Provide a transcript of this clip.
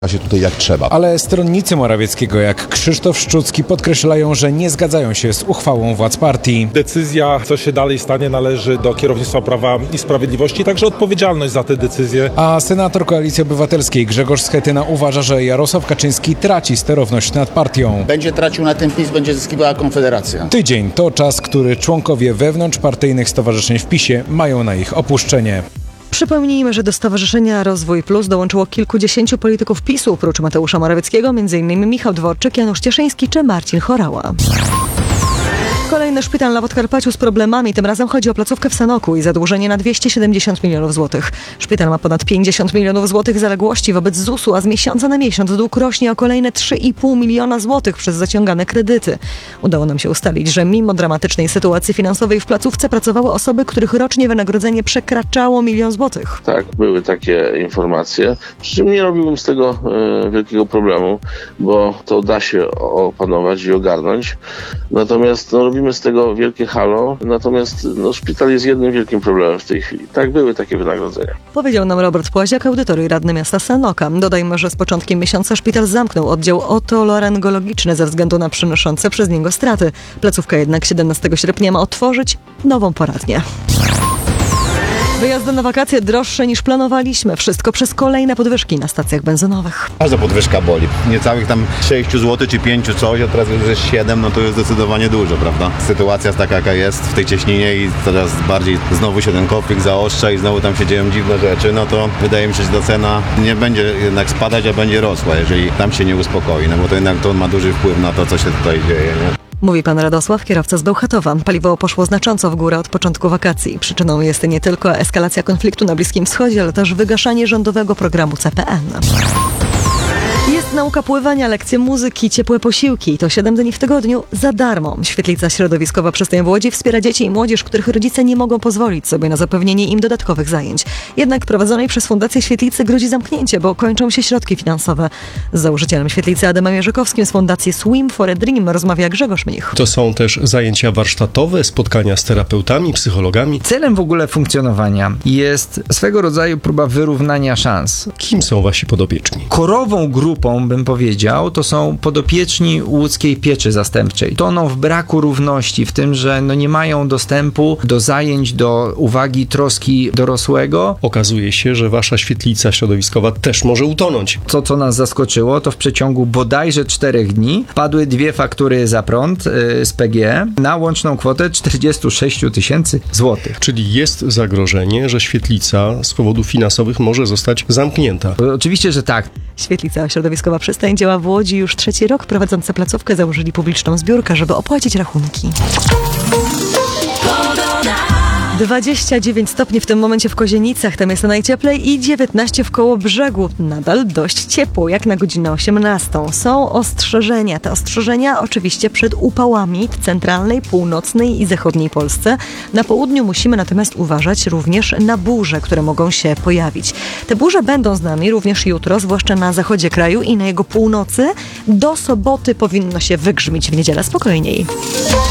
się tutaj jak trzeba. Ale stronnicy Morawieckiego jak Krzysztof Szczucki podkreślają, że nie zgadzają się z uchwałą władz partii. Decyzja, co się dalej stanie, należy do kierownictwa Prawa i Sprawiedliwości, także odpowiedzialność za te decyzje. A senator Koalicji Obywatelskiej Grzegorz Schetyna uważa, że Jarosław Kaczyński traci sterowność nad partią. Będzie tracił na tym PiS, będzie zyskiwała Konfederacja. Tydzień to czas, który członkowie wewnątrzpartyjnych stowarzyszeń w PiS-ie mają na ich opuszczenie. Przypomnijmy, że do Stowarzyszenia Rozwój Plus dołączyło kilkudziesięciu polityków PiS-u, oprócz Mateusza Morawieckiego, m.in. Michał Dworczyk, Janusz Cieszyński czy Marcin Horała. Kolejny szpital na Podkarpaciu z problemami. Tym razem chodzi o placówkę w Sanoku i zadłużenie na 270 milionów złotych. Szpital ma ponad 50 milionów złotych zaległości wobec ZUS-u, a z miesiąca na miesiąc dług rośnie o kolejne 3,5 miliona złotych przez zaciągane kredyty. Udało nam się ustalić, że mimo dramatycznej sytuacji finansowej w placówce pracowały osoby, których rocznie wynagrodzenie przekraczało 1 milion złotych. Tak, były takie informacje. Przy czym nie robiłbym z tego wielkiego problemu, bo to da się opanować i ogarnąć. Natomiast robimy z tego wielkie halo, natomiast szpital jest jednym wielkim problemem w tej chwili. Tak, były takie wynagrodzenia. Powiedział nam Robert Płaziak, audytor i radny miasta Sanoka. Dodajmy, że z początkiem miesiąca szpital zamknął oddział otolaryngologiczny ze względu na przynoszące przez niego straty. Placówka jednak 17 sierpnia ma otworzyć nową poradnię. Wyjazdy na wakacje droższe niż planowaliśmy. Wszystko przez kolejne podwyżki na stacjach benzynowych. Każda podwyżka boli. Niecałych tam 6 zł czy 5 coś, a teraz już jest 7, no to jest zdecydowanie dużo, prawda? Sytuacja jest taka, jaka jest w tej cieśninie i coraz bardziej znowu się ten konflikt zaostrza i znowu tam się dzieją dziwne rzeczy, no to wydaje mi się, że ta cena nie będzie jednak spadać, a będzie rosła, jeżeli tam się nie uspokoi, no bo to jednak to ma duży wpływ na to, co się tutaj dzieje, nie? Mówi pan Radosław, kierowca z Bełchatowa. Paliwo poszło znacząco w górę od początku wakacji. Przyczyną jest nie tylko eskalacja konfliktu na Bliskim Wschodzie, ale też wygaszanie rządowego programu CPN. Jest nauka pływania, lekcje muzyki, ciepłe posiłki. To 7 dni w tygodniu za darmo. Świetlica środowiskowa Przystań w Łodzi wspiera dzieci i młodzież, których rodzice nie mogą pozwolić sobie na zapewnienie im dodatkowych zajęć. Jednak prowadzonej przez Fundację Świetlicy grozi zamknięcie, bo kończą się środki finansowe. Z założycielem Świetlicy Adamem Jerzykowskim z Fundacji Swim for a Dream rozmawia Grzegorz Mnich. To są też zajęcia warsztatowe, spotkania z terapeutami, psychologami. Celem w ogóle funkcjonowania jest swego rodzaju próba wyrównania szans. Kim są wasi podopieczni? Korową grupą, bym powiedział, to są podopieczni łódzkiej pieczy zastępczej. Toną w braku równości, w tym, że nie mają dostępu do zajęć, do uwagi, troski dorosłego. Okazuje się, że wasza świetlica środowiskowa też może utonąć. To, co nas zaskoczyło, to w przeciągu bodajże 4 dni padły 2 faktury za prąd z PGE na łączną kwotę 46 000 złotych. Czyli jest zagrożenie, że świetlica z powodów finansowych może zostać zamknięta. Oczywiście, że tak. Świetlica środowiskowa Przystań działa w Łodzi już 3. rok. Prowadzący placówkę założyli publiczną zbiórkę, żeby opłacić rachunki. 29 stopni w tym momencie w Kozienicach, tam jest najcieplej, i 19 w Kołobrzegu. Nadal dość ciepło, jak na godzinę 18. Są ostrzeżenia. Te ostrzeżenia oczywiście przed upałami w centralnej, północnej i zachodniej Polsce. Na południu musimy natomiast uważać również na burze, które mogą się pojawić. Te burze będą z nami również jutro, zwłaszcza na zachodzie kraju i na jego północy. Do soboty powinno się wygrzmić w niedzielę spokojniej.